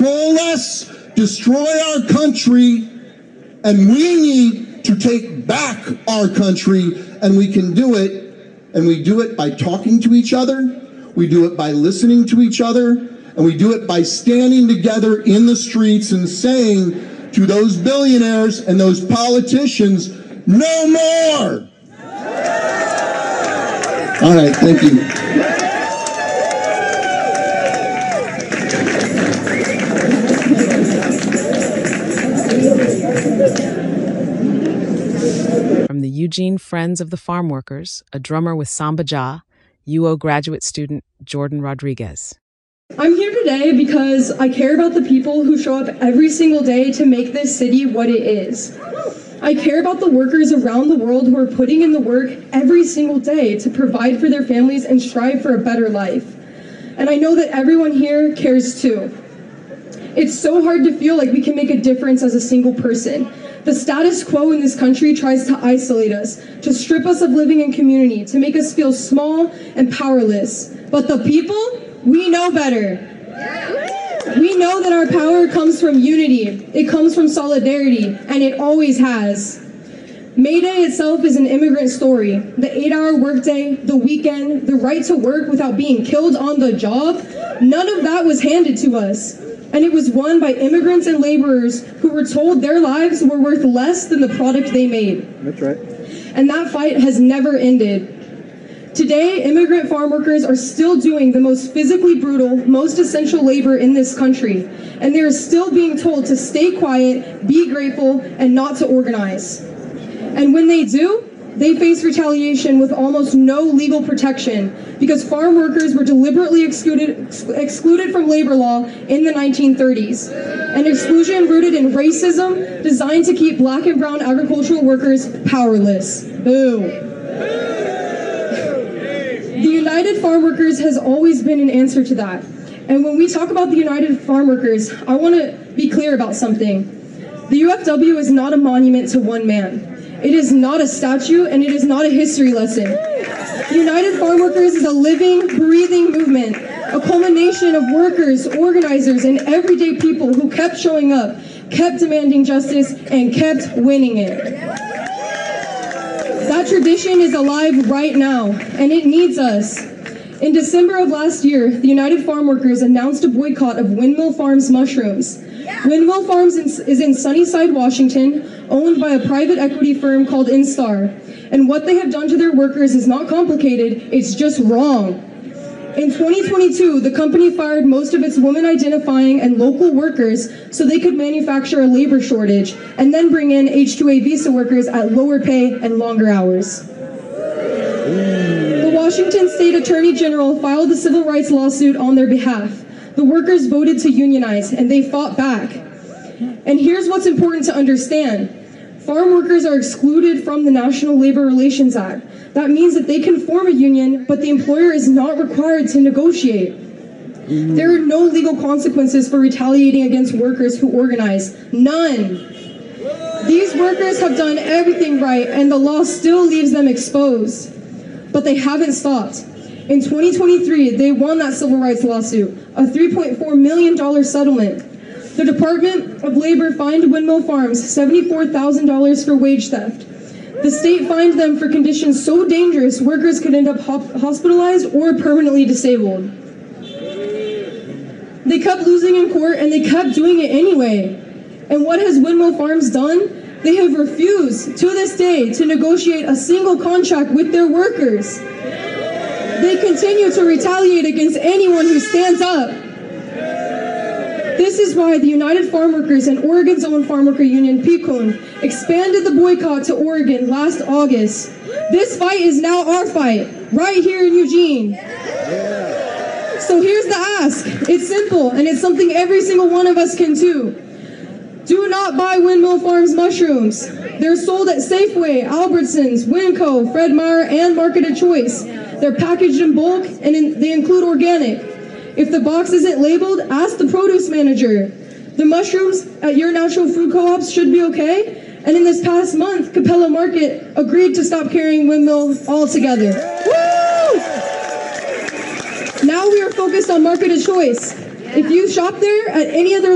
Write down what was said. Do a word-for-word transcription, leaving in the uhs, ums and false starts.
control us, destroy our country, and we need to take back our country, and we can do it, and we do it by talking to each other, we do it by listening to each other, and we do it by standing together in the streets and saying to those billionaires and those politicians, no more! All right, thank you. From the Eugene Friends of the Farm Workers, a drummer with Samba Jah, U O graduate student Jordan Rodriguez. I'm here today because I care about the people who show up every single day to make this city what it is. I care about the workers around the world who are putting in the work every single day to provide for their families and strive for a better life. And I know that everyone here cares too. It's so hard to feel like we can make a difference as a single person. The status quo in this country tries to isolate us, to strip us of living in community, to make us feel small and powerless. But the people, we know better. We know that our power comes from unity, it comes from solidarity, and it always has. May Day itself is an immigrant story. The eight-hour workday, the weekend, the right to work without being killed on the job, none of that was handed to us. And it was won by immigrants and laborers who were told their lives were worth less than the product they made. That's right. And that fight has never ended. Today, immigrant farm workers are still doing the most physically brutal, most essential labor in this country, and they are still being told to stay quiet, be grateful, and not to organize. And when they do, they face retaliation with almost no legal protection because farm workers were deliberately excluded, excluded from labor law in the nineteen thirties. An exclusion rooted in racism designed to keep black and brown agricultural workers powerless. Boo. The United Farm Workers has always been an answer to that. And when we talk about the United Farm Workers, I want to be clear about something. The U F W is not a monument to one man. It is not a statue, and it is not a history lesson. The United Farm Workers is a living, breathing movement, a culmination of workers, organizers, and everyday people who kept showing up, kept demanding justice, and kept winning it. That tradition is alive right now, and it needs us. In December of last year, the United Farm Workers announced a boycott of Windmill Farms mushrooms. Windmill Farms is in Sunnyside, Washington, owned by a private equity firm called Instar. And what they have done to their workers is not complicated, it's just wrong. In twenty twenty-two, the company fired most of its women-identifying and local workers so they could manufacture a labor shortage, and then bring in H two A visa workers at lower pay and longer hours. The Washington State Attorney General filed a civil rights lawsuit on their behalf. The workers voted to unionize, and they fought back. And here's what's important to understand. Farm workers are excluded from the National Labor Relations Act. That means that they can form a union, but the employer is not required to negotiate. There are no legal consequences for retaliating against workers who organize. None. These workers have done everything right, and the law still leaves them exposed. But they haven't stopped. In twenty twenty-three, they won that civil rights lawsuit, a three point four million dollars settlement. The Department of Labor fined Windmill Farms seventy-four thousand dollars for wage theft. The state fined them for conditions so dangerous workers could end up hospitalized or permanently disabled. They kept losing in court, and they kept doing it anyway. And what has Windmill Farms done? They have refused to this day to negotiate a single contract with their workers. They continue to retaliate against anyone who stands up. This is why the United Farm Workers and Oregon's own farm worker union, P C U N, expanded the boycott to Oregon last August. This fight is now our fight, right here in Eugene. So here's the ask. It's simple, and it's something every single one of us can do. Do not buy Windmill Farms mushrooms. They're sold at Safeway, Albertsons, Winco, Fred Meyer, and Marketed Choice. They're packaged in bulk, and in, they include organic. If the box isn't labeled, ask the produce manager. The mushrooms at your natural food co-ops should be okay. And in this past month, Capella Market agreed to stop carrying Windmill altogether. Woo! Now we are focused on Marketed Choice. If you shop there at any other